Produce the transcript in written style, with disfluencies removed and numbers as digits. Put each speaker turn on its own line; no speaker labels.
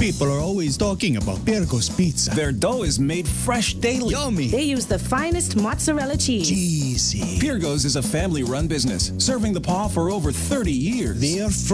People are always talking about Pirco's Pizza.
Their dough is made fresh daily.
Yummy.
They use the finest mozzarella cheese.
Cheesy.
Pirgo's is a family-run business, serving the Paw for over 30 years.
They are